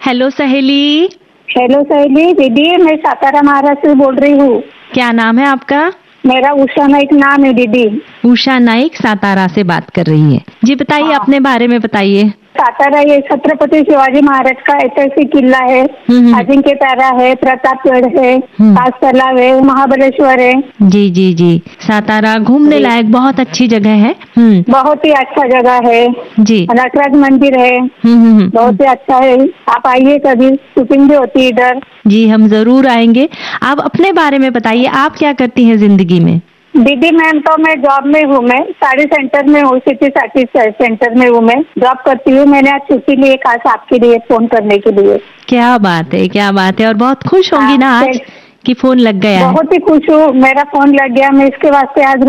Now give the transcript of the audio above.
Hello सहेली। Hello सहेली दीदी, मैं सातारा महाराष्ट्र से बोल रही हूँ। क्या नाम है आपका? मेरा उषा नाइक नाम है दीदी। उषा नाइक सातारा से बात कर रही है जी। बताइए, हाँ। अपने बारे में बताइए। सातारा ये छत्रपति शिवाजी महाराज का ऐतिहासिक किला है। अजिंक्य तारा है, प्रतापगढ़ है, पांच तालाब है, महाबलेश्वर है। जी जी जी। सातारा घूमने जी। लायक बहुत अच्छी जगह है। बहुत ही अच्छा जगह है जी। नटराज मंदिर है। बहुत ही अच्छा है, आप आइए, कभी शूटिंग भी होती है इधर। जी, हम जरूर आएंगे। आप अपने बारे में बताइए, आप क्या करती हैं जिंदगी में? दीदी मैम, तो मैं जॉब में हूँ, मैं साड़ी सेंटर में हूँ, सिटी साड़ी सेंटर में हूँ, मैं जॉब करती हूँ। मैंने आज छुट्टी लिए खास आपके लिए फोन करने के लिए। क्या बात है, क्या बात है। और बहुत खुश होंगी ना आज कि फोन लग गया है। बहुत ही खुश हूँ, मेरा फोन लग गया। मैं इसके वास्ते आज